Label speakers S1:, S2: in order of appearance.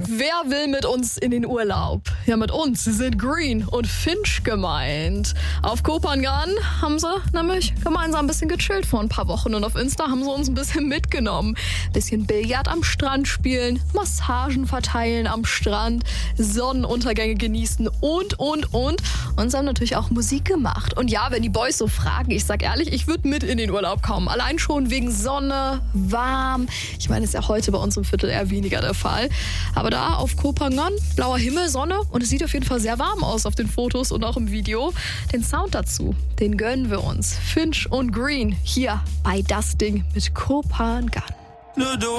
S1: Wer will mit uns in den Urlaub? Ja, mit uns sind Green und Finch gemeint. Auf Koh Phangan haben sie nämlich gemeinsam ein bisschen gechillt vor ein paar Wochen und auf Insta haben sie uns ein bisschen mitgenommen. Bisschen Billard am Strand spielen, Massagen verteilen am Strand, Sonnenuntergänge genießen und. Und sie haben natürlich auch Musik gemacht. Und ja, wenn die Boys so fragen, ich sag ehrlich, ich würde mit in den Urlaub kommen. Allein schon wegen Sonne, warm. Ich meine, ist ja heute bei uns im Viertel eher weniger der Fall. Aber da auf Koh Phangan, blauer Himmel, Sonne und es sieht auf jeden Fall sehr warm aus auf den Fotos und auch im Video. Den Sound dazu, den gönnen wir uns. Finch und Green hier bei Das Ding mit Koh Phangan.